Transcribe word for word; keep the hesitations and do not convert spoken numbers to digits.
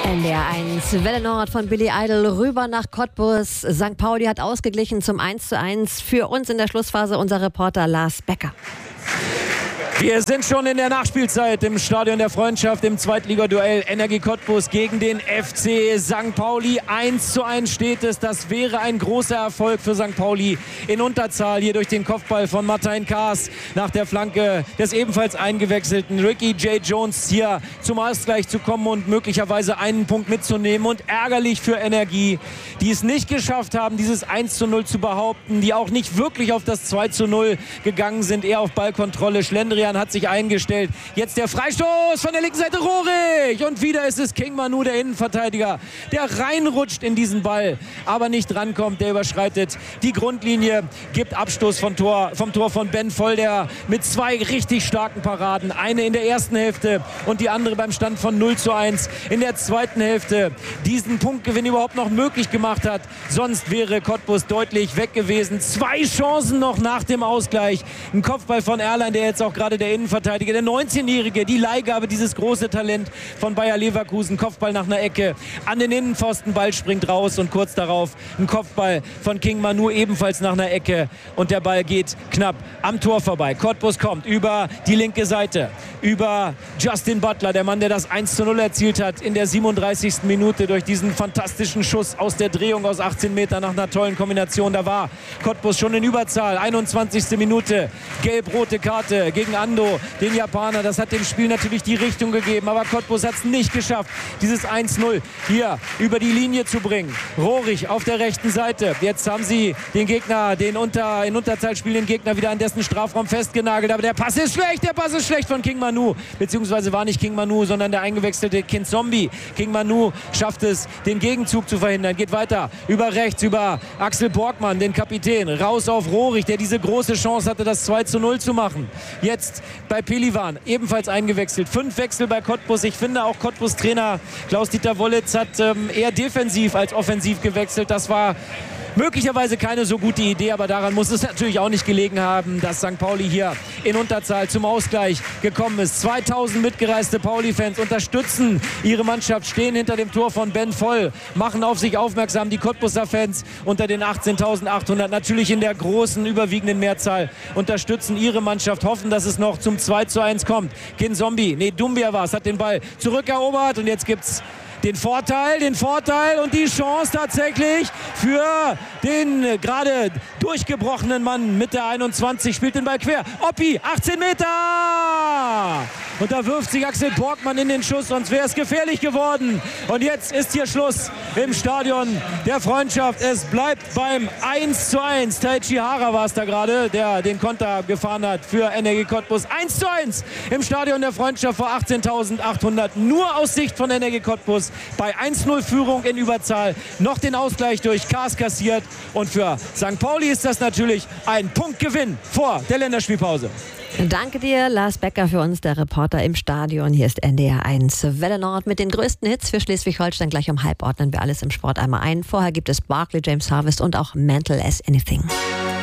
N D R eins, Welle Nord von Billy Idol rüber nach Cottbus. Sankt Pauli hat ausgeglichen zum eins zu eins. Für uns in der Schlussphase unser Reporter Lars Becker. Wir sind schon in der Nachspielzeit im Stadion der Freundschaft im Zweitligaduell Energie Cottbus gegen den F C Sankt Pauli. eins zu eins steht es. Das wäre ein großer Erfolg für Sankt Pauli in Unterzahl hier durch den Kopfball von Martin Kaas nach der Flanke des ebenfalls eingewechselten Ricky J. Jones hier zum Ausgleich zu kommen und möglicherweise einen Punkt mitzunehmen. Und ärgerlich für Energie, die es nicht geschafft haben, dieses eins zu null zu behaupten, die auch nicht wirklich auf das zwei zu null gegangen sind, eher auf Ballkontrolle. Schlendrian hat sich eingestellt. Jetzt der Freistoß von der linken Seite, Rohrig. Und wieder ist es King Manu, der Innenverteidiger, der reinrutscht in diesen Ball, aber nicht rankommt. Der überschreitet die Grundlinie, gibt Abstoß vom Tor, vom Tor von Ben Voll, der mit zwei richtig starken Paraden, eine in der ersten Hälfte und die andere beim Stand von null zu eins in der zweiten Hälfte, diesen Punktgewinn überhaupt noch möglich gemacht hat. Sonst wäre Cottbus deutlich weg gewesen. Zwei Chancen noch nach dem Ausgleich. Ein Kopfball von Erlein, der jetzt auch gerade der Innenverteidiger, der neunzehnjährige, die Leihgabe, dieses große Talent von Bayer Leverkusen. Kopfball nach einer Ecke an den Innenpfosten, Ball springt raus und kurz darauf ein Kopfball von King Manu ebenfalls nach einer Ecke und der Ball geht knapp am Tor vorbei. Cottbus kommt über die linke Seite, über Justin Butler, der Mann, der das eins zu null erzielt hat in der siebenunddreißigsten Minute durch diesen fantastischen Schuss aus der Drehung aus achtzehn Metern nach einer tollen Kombination. Da war Cottbus schon in Überzahl. einundzwanzigste Minute, gelb-rote Karte gegen Ando, den Japaner. Das hat dem Spiel natürlich die Richtung gegeben, aber Cottbus hat es nicht geschafft, dieses eins null hier über die Linie zu bringen. Rohrig auf der rechten Seite. Jetzt haben sie den Gegner, den unter, in Unterzahl spielenden Gegner wieder an dessen Strafraum festgenagelt, aber der Pass ist schlecht, der Pass ist schlecht von King Manu, beziehungsweise war nicht King Manu, sondern der eingewechselte Kinzombie. King Manu schafft es, den Gegenzug zu verhindern, geht weiter über rechts, über Axel Borgmann, den Kapitän, raus auf Rohrig, der diese große Chance hatte, das zwei zu null zu machen. Jetzt bei Pelivan, ebenfalls eingewechselt. Fünf Wechsel bei Cottbus. Ich finde auch Cottbus-Trainer Klaus-Dieter Wollitz hat ähm, eher defensiv als offensiv gewechselt. Das war möglicherweise keine so gute Idee, aber daran muss es natürlich auch nicht gelegen haben, dass Sankt Pauli hier in Unterzahl zum Ausgleich gekommen ist. zweitausend mitgereiste Pauli-Fans unterstützen ihre Mannschaft, stehen hinter dem Tor von Ben Voll, machen auf sich aufmerksam. Die Cottbuser Fans unter den achtzehntausendachthundert, natürlich in der großen, überwiegenden Mehrzahl, unterstützen ihre Mannschaft, hoffen, dass es noch zum zwei zu eins kommt. Kinzombie, nee, Dumbia war es, hat den Ball zurückerobert und jetzt gibt's den Vorteil, den Vorteil und die Chance tatsächlich für den äh, gerade durchgebrochenen Mann mit der einundzwanzig, spielt den Ball quer. Oppi, achtzehn Meter! Und da wirft sich Axel Borgmann in den Schuss, sonst wäre es gefährlich geworden. Und jetzt ist hier Schluss im Stadion der Freundschaft. Es bleibt beim eins zu eins. Taichi Hara war es da gerade, der den Konter gefahren hat für Energie Cottbus. eins zu eins im Stadion der Freundschaft vor achtzehntausendachthundert. Nur aus Sicht von Energie Cottbus. Bei eins null Führung in Überzahl noch den Ausgleich durch Kaas kassiert. Und für Sankt Pauli ist das natürlich ein Punktgewinn vor der Länderspielpause. Danke dir, Lars Becker, für uns, der Reporter im Stadion. Hier ist N D R eins Welle Nord mit den größten Hits für Schleswig-Holstein. Gleich um halb ordnen wir alles im Sport einmal ein. Vorher gibt es Barclay, James Harvest und auch Mental as Anything.